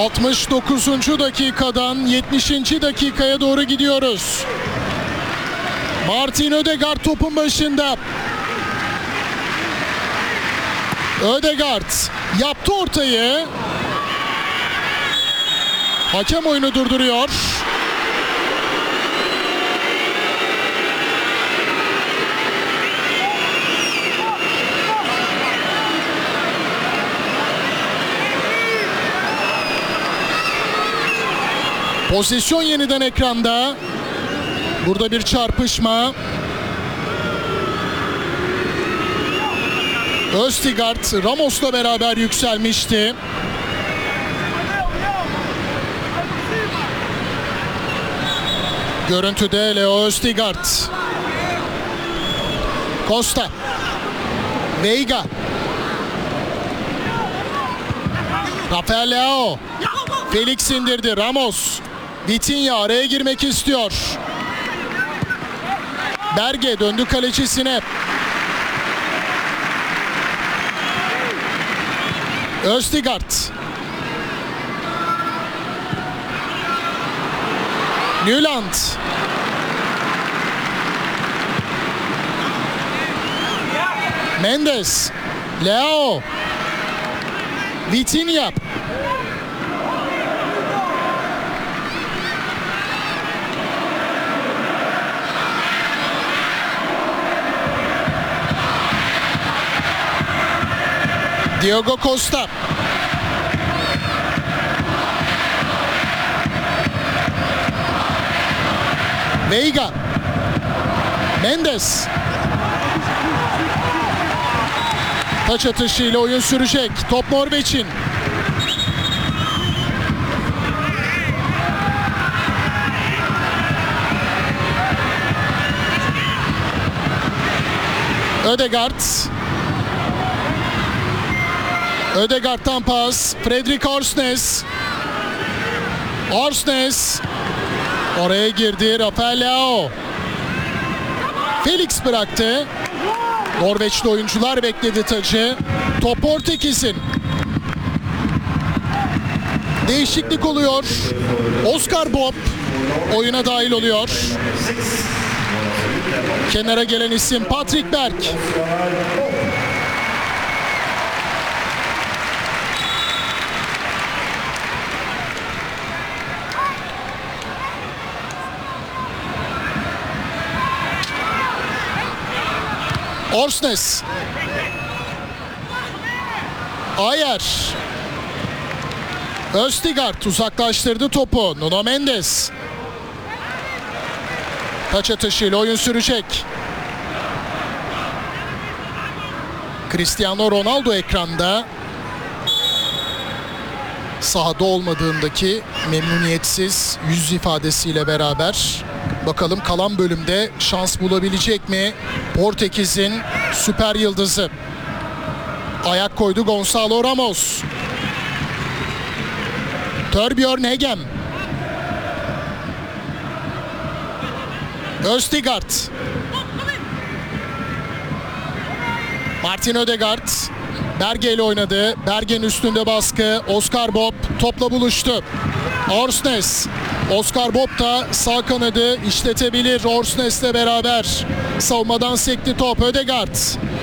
69. dakikadan 70. dakikaya doğru gidiyoruz. Martin Ødegaard topun başında. Ødegaard yaptı ortayı. Hakem oyunu durduruyor. Pozisyon yeniden ekranda. Burada bir çarpışma. Ødegaard Ramos'la beraber yükselmişti. Görüntüde Leo Ødegaard. Costa. Veiga. Rafael Leao. Felix indirdi. Ramos. Vitinha araya girmek istiyor. Berge döndü kalecisine. Ødegaard. Nyland. Mendes. Leao. Vitinha. Diogo Costa. Veiga. Mendes. Taç atışıyla oyun sürecek. Top Norveç'in. Ødegaard. Ødegaard'dan pas. Fredrik Orsnes. Orsnes. Oraya girdi. Rafael Leao. Felix bıraktı. Norveçli oyuncular bekledi tacı. Top Portekiz'in. Değişiklik oluyor. Oscar Bob oyuna dahil oluyor. Kenara gelen isim Patrick Berg. Orsnes. Ayer. Ødegaard uzaklaştırdı topu. Nuno Mendes. Taç atışıyla oyun sürecek. Cristiano Ronaldo ekranda. Sahada olmadığındaki memnuniyetsiz yüz ifadesiyle beraber. Bakalım kalan bölümde şans bulabilecek mi? Portekiz'in süper yıldızı. Ayak koydu Gonçalo Ramos. Torbjørn Egem. Ødegaard. Martin Ødegaard. Berge ile oynadı. Berge'nin üstünde baskı. Oscar Bob topla buluştu. Orsnes. Oscar Bob da sağ kanadı işletebilir Orsnes'le beraber. Savunmadan sekti top. Ødegaard.